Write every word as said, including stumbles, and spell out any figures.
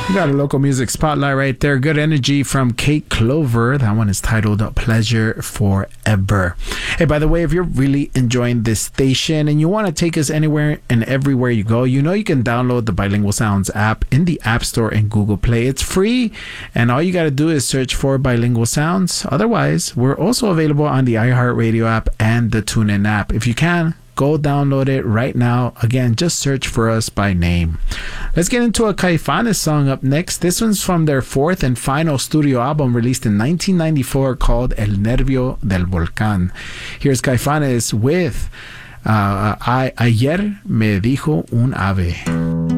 We got a local music spotlight right there. Good energy from Kate Clover. That one is titled Pleasure Forever. Hey, by the way, if you're really enjoying this station and you want to take us anywhere and everywhere you go, you know you can download the Bilingual Sounds app in the App Store and Google Play. It's free, and all you got to do is search for Bilingual Sounds. Otherwise, we're also available on the iHeartRadio app and the TuneIn app. If you can, go download it right now. Again, just search for us by name. Let's get into a Caifanes song up next. This one's from their fourth and final studio album released in nineteen ninety-four called El Nervio del Volcán. Here's Caifanes with uh, I, Ayer me dijo un ave.